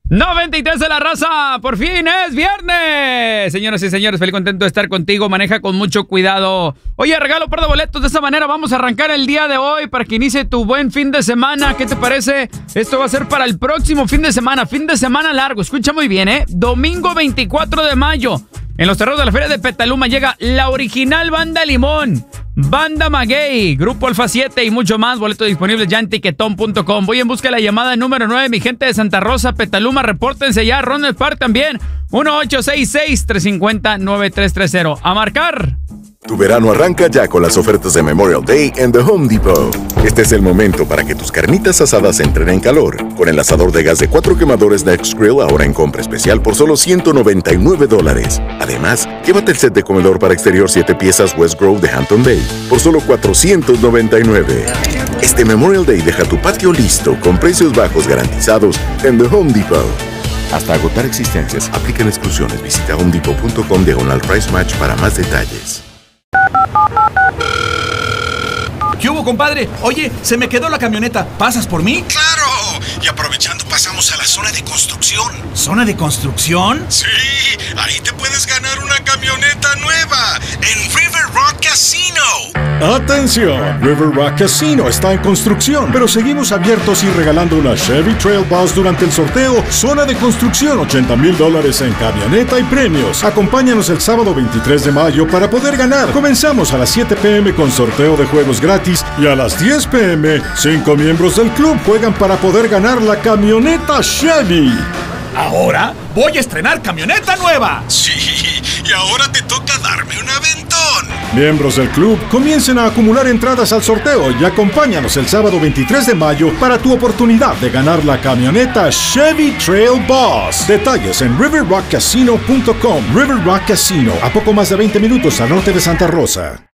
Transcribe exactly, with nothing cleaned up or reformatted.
noventa y tres de la raza, por fin es viernes. Señoras y señores, feliz contento de estar contigo. Maneja con mucho cuidado. Oye, regalo par de boletos. De esa manera vamos a arrancar el día de hoy para que inicie tu buen fin de semana. ¿Qué te parece? Esto va a ser para el próximo fin de semana. Fin de semana largo. Escucha muy bien, ¿eh? Domingo veinticuatro de mayo. En los terrenos de la Feria de Petaluma llega la original Banda Limón, Banda Maguey, Grupo Alfa siete y mucho más. Boletos disponibles ya en tiquetón punto com. Voy en busca de la llamada número nueve, mi gente de Santa Rosa, Petaluma. Repórtense ya. Ronald Park también. uno ocho seis seis, tres cinco cero, nueve tres tres cero. A marcar. Tu verano arranca ya con las ofertas de Memorial Day en The Home Depot. Este es el momento para que tus carnitas asadas entren en calor. Con el asador de gas de cuatro quemadores Next Grill ahora en compra especial por solo ciento noventa y nueve dólares. Además, llévate el set de comedor para exterior siete piezas West Grove de Hampton Bay por solo cuatrocientos noventa y nueve. Este Memorial Day deja tu patio listo con precios bajos garantizados en The Home Depot. Hasta agotar existencias. Aplican exclusiones. Visita home depot punto com diagonal price match para más detalles. ¿Qué hubo, compadre? Oye, se me quedó la camioneta. ¿Pasas por mí? ¡Claro! Y aprovechando pasamos a la zona de construcción. ¿Zona de construcción? Sí, ahí te puedes ganar una camioneta nueva en River Rock Casino. ¡Atención! River Rock Casino está en construcción, pero seguimos abiertos y regalando una Chevy Trail Boss durante el sorteo Zona de Construcción, ochenta mil dólares en camioneta y premios. Acompáñanos el sábado veintitrés de mayo para poder ganar. Comenzamos a las siete pe eme con sorteo de juegos gratis y a las diez pe eme, cinco miembros del club juegan para poder ganar la camioneta Chevy. ¿Ahora? ¡Voy a estrenar camioneta nueva! Sí, y ahora te toca darme un aventón. Miembros del club, comiencen a acumular entradas al sorteo y acompáñanos el sábado veintitrés de mayo para tu oportunidad de ganar la camioneta Chevy Trail Boss. Detalles en river rock casino punto com. River Rock Casino, a poco más de veinte minutos al norte de Santa Rosa.